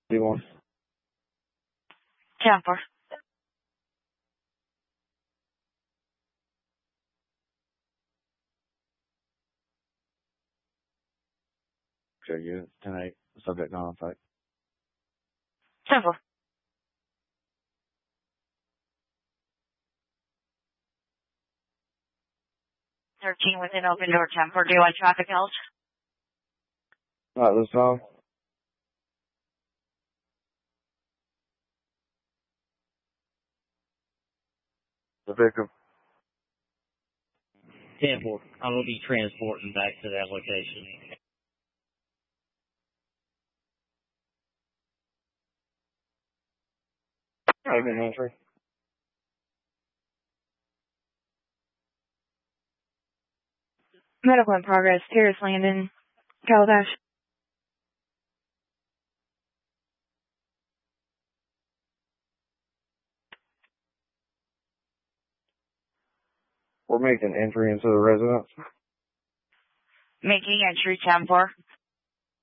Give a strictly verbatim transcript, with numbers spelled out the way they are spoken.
Do you want? ten four. Okay, you ten eight. Subject non effect. ten four. thirteen within open door ten four. Do you want traffic else? Alright, this time. The victim. ten four. I will be transporting back to that location. Alright, good entry. Medical in progress. Terrace Landon. Calabash. We're making entry into the residence. Making entry ten four.